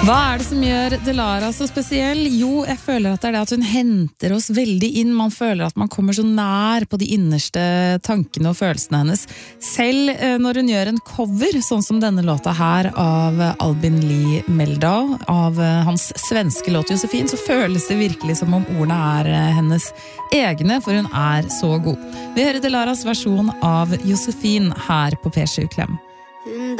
Hva det som gjør Delara så spesiell? Jo, jeg føler at det det at hun henter oss veldig inn. Man føler at man kommer så nær på de innerste tankene og følelsene hennes. Selv når hun gjør en cover, sånn som denne låta her av Albin Lee Meldal, av hans svenske låt Josefin, så føles det virkelig som om ordene hennes egne, for hun så god. Vi hører Delaras versjon av Josefin her på P7 Klem.